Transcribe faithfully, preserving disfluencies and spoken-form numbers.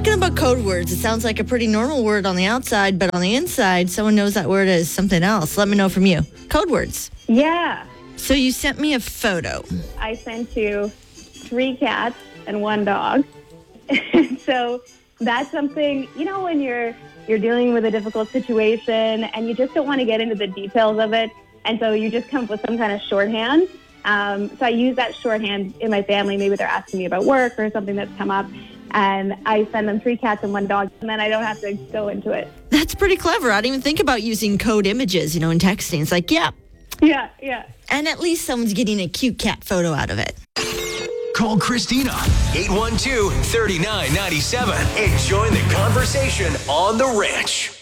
talking about code words. It sounds like a pretty normal word on the outside, but on the inside, someone knows that word as something else. Let me know from you. Code words. Yeah. So you sent me a photo. I sent you three cats and one dog. So that's something, you know, when you're you're dealing with a difficult situation and you just don't want to get into the details of it. And so you just come up with some kind of shorthand. Um, so I use that shorthand in my family. Maybe they're asking me about work or something that's come up. And I send them three cats and one dog, and then I don't have to go into it. That's pretty clever. I didn't even think about using code images, you know, in texting. It's like, yeah. Yeah, yeah. And at least someone's getting a cute cat photo out of it. Call Christina, eight one two, three nine nine seven, and join the conversation on The Ranch.